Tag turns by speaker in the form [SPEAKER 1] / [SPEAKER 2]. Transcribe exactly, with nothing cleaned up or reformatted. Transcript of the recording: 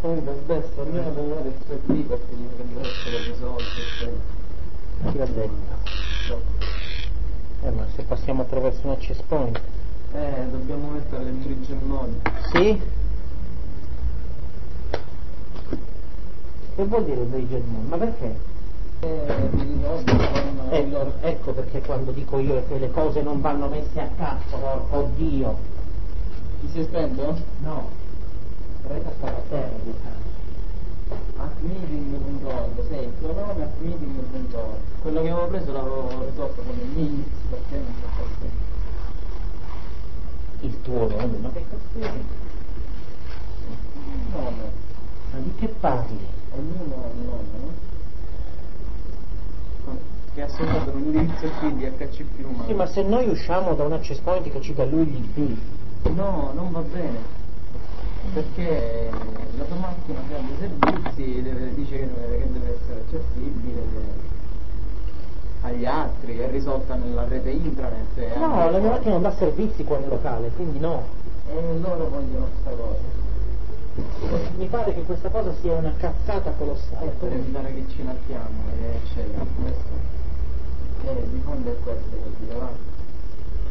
[SPEAKER 1] Comunque adesso almeno per vedere il suo qui perché gli dovrebbero essere risolti.
[SPEAKER 2] Chi l'ha detto? Eh, ma se passiamo attraverso un access point.
[SPEAKER 1] Eh, dobbiamo mettere le bridge node.
[SPEAKER 2] Sì? Che vuol dire bridge node? Ma perché?
[SPEAKER 1] Eh, mi ricordo con
[SPEAKER 2] Ecco, ecco perché quando dico io che le cose non vanno messe a cazzo, porco Dio.
[SPEAKER 1] Ti sei spento?
[SPEAKER 2] No, Retta stava a terra due anni.
[SPEAKER 1] App meeting punto org, sì, il tuo nome app meeting punto org. Quello che avevo preso l'avevo risolto con il Minix perché non so perché.
[SPEAKER 2] Il tuo nome? Ma che cazzo è?
[SPEAKER 1] Nome.
[SPEAKER 2] Ma di che parli?
[SPEAKER 1] Ognuno ha un nome, no? Che è associato a un indirizzo I P di H C più. Ma...
[SPEAKER 2] Sì, ma se noi usciamo da un access point che ci dà lui l'I P.
[SPEAKER 1] No, non va bene. Perché la tua macchina che ha dei servizi deve, dice che deve, che deve essere accessibile agli altri, è risolta nella rete intranet. E
[SPEAKER 2] No, la mia macchina non dà servizi qua in locale, quindi no.
[SPEAKER 1] E loro vogliono sta cosa.
[SPEAKER 2] Mi pare che questa cosa sia una cazzata colossale.
[SPEAKER 1] Per evitare che ci lattiamo e eccetera. Questo. E di fondo è questo che dire, va.